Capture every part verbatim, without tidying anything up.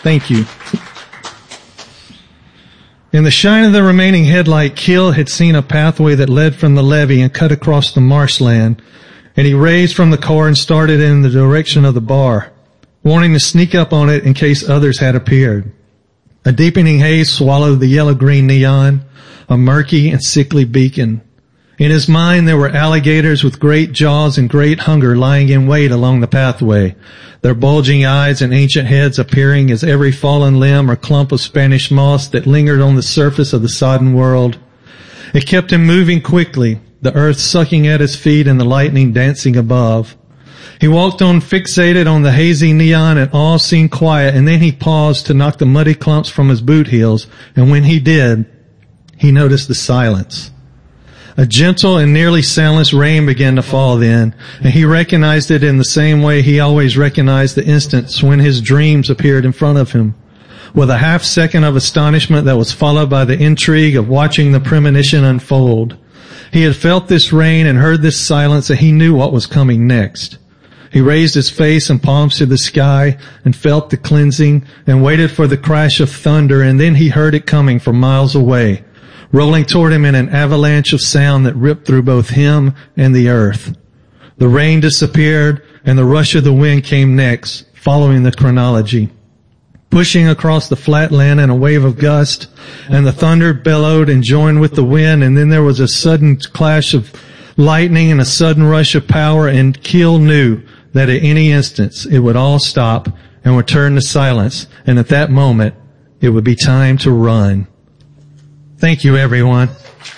Thank you. In the shine of the remaining headlight, Keel had seen a pathway that led from the levee and cut across the marshland, and he raised from the car and started in the direction of the bar, wanting to sneak up on it in case others had appeared. A deepening haze swallowed the yellow-green neon, a murky and sickly beacon. In his mind, there were alligators with great jaws and great hunger lying in wait along the pathway, their bulging eyes and ancient heads appearing as every fallen limb or clump of Spanish moss that lingered on the surface of the sodden world. It kept him moving quickly, the earth sucking at his feet and the lightning dancing above. He walked on fixated on the hazy neon and all seemed quiet, and then he paused to knock the muddy clumps from his boot heels, and when he did, he noticed the silence. A gentle and nearly soundless rain began to fall then, and he recognized it in the same way he always recognized the instants when his dreams appeared in front of him, with a half second of astonishment that was followed by the intrigue of watching the premonition unfold. He had felt this rain and heard this silence, and he knew what was coming next. He raised his face and palms to the sky and felt the cleansing and waited for the crash of thunder, and then he heard it coming from miles away, rolling toward him in an avalanche of sound that ripped through both him and the earth. The rain disappeared, and the rush of the wind came next, following the chronology, pushing across the flat land in a wave of gust, and the thunder bellowed and joined with the wind, and then there was a sudden clash of lightning and a sudden rush of power, and Keel knew that at any instant it would all stop and return to silence, and at that moment it would be time to run. Thank you, everyone.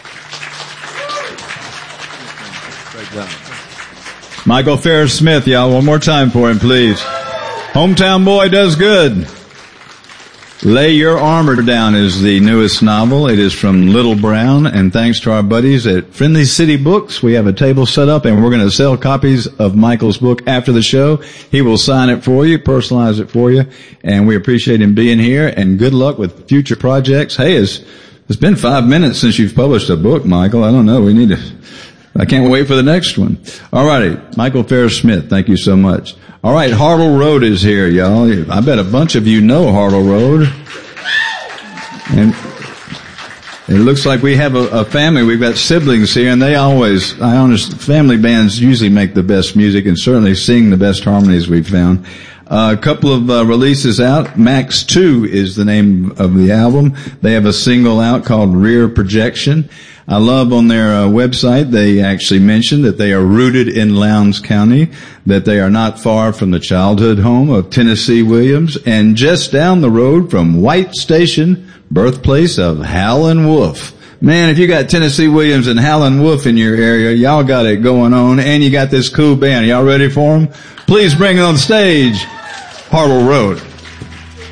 Michael Ferris Smith, y'all. One more time for him, please. Hometown Boy does good. Lay Your Armor Down is the newest novel. It is from Little Brown, and thanks to our buddies at Friendly City Books, we have a table set up, and we're going to sell copies of Michael's book after the show. He will sign it for you, personalize it for you, and we appreciate him being here, and good luck with future projects. Hey, it's, it's been five minutes since you've published a book, Michael. I don't know. We need to, I can't wait for the next one. All righty. Michael Ferris Smith, thank you so much. All right, Hartle Road is here, y'all. I bet a bunch of you know Hartle Road. And it looks like we have a, a family. We've got siblings here, and they always, I understand, family bands usually make the best music and certainly sing the best harmonies we've found. Uh, a couple of uh, releases out. Max two is the name of the album. They have a single out called Rear Projection. I love on their uh, website, they actually mention that they are rooted in Lowndes County, that they are not far from the childhood home of Tennessee Williams, and just down the road from White Station, birthplace of Howlin' Wolf. Man, if you got Tennessee Williams and Howlin' Wolf in your area, y'all got it going on, and you got this cool band. Y'all ready for them? Please bring it on stage, Hartle Road.